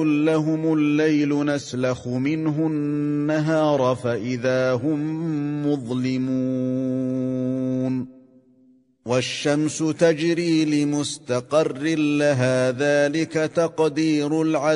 لهم الليل نسلخ منه النهار فإذا هم مظلمون والشمس تجري لمستقر لها ذلك تقدير العزيز